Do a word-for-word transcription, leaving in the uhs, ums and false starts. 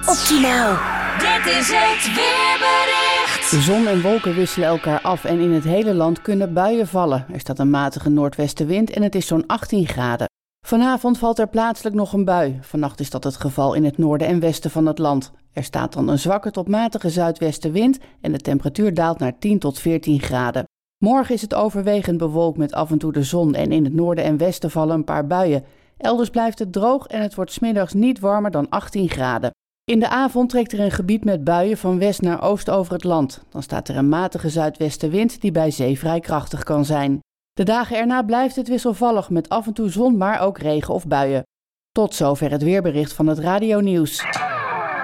Optimaal. Dit is het weerbericht. De zon en wolken wisselen elkaar af en in het hele land kunnen buien vallen. Er staat een matige noordwestenwind en het is zo'n achttien graden. Vanavond valt er plaatselijk nog een bui. Vannacht is dat het geval in het noorden en westen van het land. Er staat dan een zwakke tot matige zuidwestenwind en de temperatuur daalt naar tien tot veertien graden. Morgen is het overwegend bewolkt met af en toe de zon en in het noorden en westen vallen een paar buien. Elders blijft het droog en het wordt 's middags niet warmer dan achttien graden. In de avond trekt er een gebied met buien van west naar oost over het land. Dan staat er een matige zuidwestenwind die bij zee vrij krachtig kan zijn. De dagen erna blijft het wisselvallig met af en toe zon, maar ook regen of buien. Tot zover het weerbericht van het Radio Nieuws.